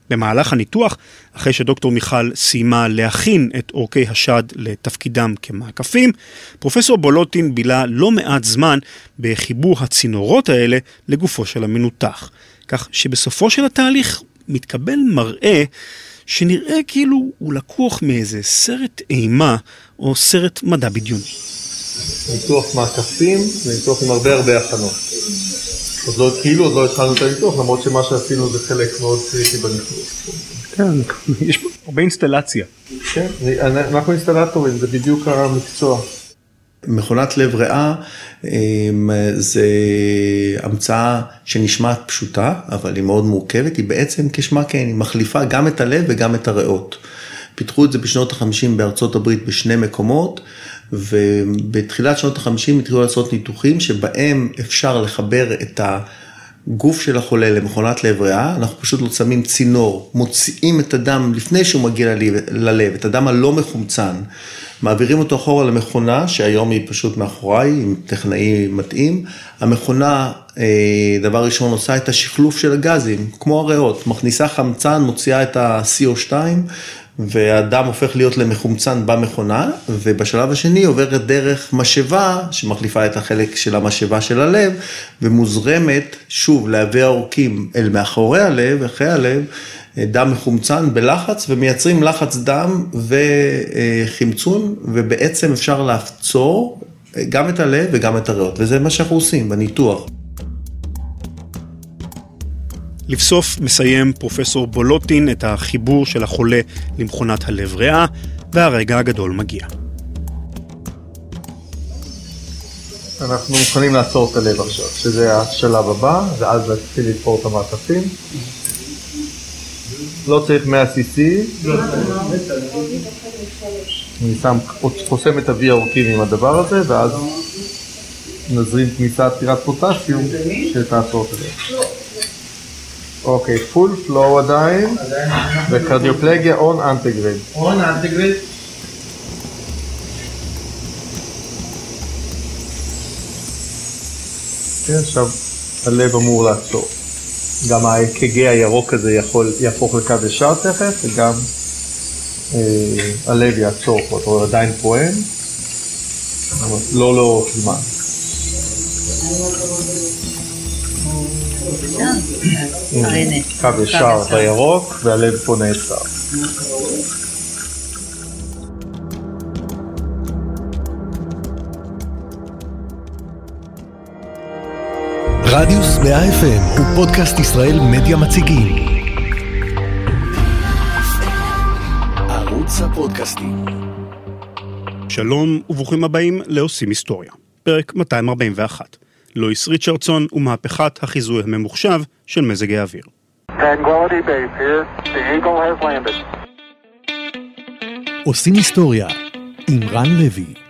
במהלך הניתוח, אחרי שדוקטור מיכל סיימה להכין את אורכי השד לתפקידם כמעקפים, פרופסור בולוטין בילה לא מעט זמן בחיבור הצינורות האלה לגופו של המנותח. כך שבסופו של התהליך מתקבל מראה שנראה כאילו הוא לקוח מאיזה סרט אימה או סרט מדע בדיוני. ניתוח מעקפים, ניתוח עם הרבה הכנות. עוד לא התחלנו את הניתוח, למרות שמה שעשינו זה חלק מאוד קריטי בניתוח. כן, יש פה הרבה אינסטלציה. כן, אנחנו אינסטלטורים, זה בדיוק המקצוע. מכונת לב ריאה זה המצאה שנשמעת פשוטה, אבל היא מאוד מורכבת, היא בעצם כשמה כן, היא מחליפה גם את הלב וגם את הריאות. פיתחו את זה בשנות ה-50 בארצות הברית בשני מקומות, ובתחילת שנות ה-50 התחילו לעשות ניתוחים שבהם אפשר לחבר את הגוף של החולה למכונת לב ריאה, אנחנו פשוט לא שמים צינור, מוציאים את הדם לפני שהוא מגיע ללב, את הדם הלא מחומצן, מעבירים אותו אחורה למכונה, שהיום היא פשוט מאחוריי, עם טכנאי מתאים. המכונה, דבר ראשון, עושה את השחלוף של הגזים, כמו הריאות, מכניסה חמצן, מוציאה את ה-CO2, והדם הופך להיות למחומצן במכונה, ובשלב השני עוברת דרך משאבה, שמחליפה את החלק של המשאבה של הלב, ומוזרמת שוב להביא העורקים אל מאחורי הלב, אחרי הלב, דם מחומצן בלחץ, ומייצרים לחץ דם וחמצון, ובעצם אפשר לעצור גם את הלב וגם את הריאות, וזה מה שאנחנו עושים בניתוח. לבסוף מסיים פרופסור בולוטין את החיבור של החולה למכונת הלב ריאה, והרגע הגדול מגיע. אנחנו מוכנים לעצור את הלב עכשיו, שזה השלב הבא, ואז להתחיל לתפור את המעטפים. לא צריך 100 cc. אני חוסם את אבי העורקים עם הדבר הזה, ואז נזרים כניסת טירת פוטסיום שתעצור את הלב. אוקיי, פול פלואו עדיין, וקרדיופלגיה און אנטגריד. און אנטגריד. עכשיו הלב אמור לעצור. גם ה-EKG הירוק הזה יהפוך לקו ישר תכף, וגם הלב יעצור, הוא עדיין פועם, לא לאורך זמן. קו ישר בירוק, והלב פה נעצר. רדיוס 100 FM הוא פודקאסט ישראל מדיה מציגים. ערוץ הפודקאסטים. שלום וברוכים הבאים לעושים היסטוריה. פרק 241. לואיס ריצ'רדסון ומהפכת החיזוי הממוחשב של מזג האוויר. Tranquility Base here. The Eagle has landed. עושים היסטוריה עם רן לוי.